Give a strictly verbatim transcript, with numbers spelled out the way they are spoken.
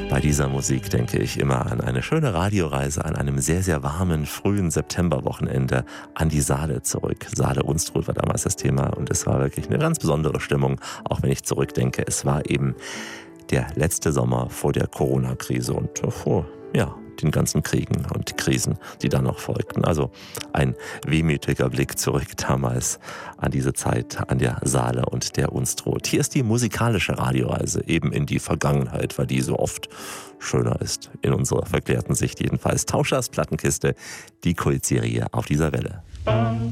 Bei dieser Musik denke ich immer an eine schöne Radioreise an einem sehr, sehr warmen, frühen Septemberwochenende an die Saale zurück. Saale-Unstrut war damals das Thema und es war wirklich eine ganz besondere Stimmung, auch wenn ich zurückdenke. Es war eben der letzte Sommer vor der Corona-Krise und vor, ja, den ganzen Kriegen und Krisen, die dann noch folgten. Also ein wehmütiger Blick zurück damals an diese Zeit an der Saale und der Unstrut. Hier ist die musikalische Radioreise eben in die Vergangenheit, weil die so oft schöner ist, in unserer verklärten Sicht jedenfalls. Tauschers Plattenkiste, die Kultserie auf dieser Welle.